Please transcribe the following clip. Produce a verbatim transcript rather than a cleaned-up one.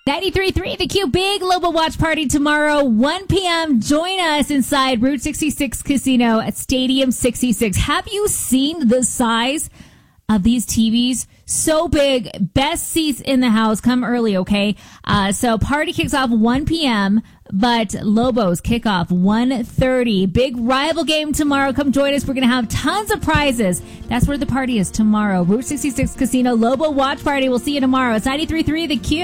ninety-three point three, The Q Big Lobo Watch Party tomorrow, one p.m. Join us inside Route sixty-six Casino at Stadium sixty-six. Have you seen the size of these T Vs? So big. Best seats in the house. Come early, okay? Uh, so party kicks off one p.m., but Lobos kick off one thirty. Big rival game tomorrow. Come join us. We're going to have tons of prizes. That's where the party is tomorrow. Route sixty-six Casino Lobo Watch Party. We'll see you tomorrow. It's ninety-three point three The Q.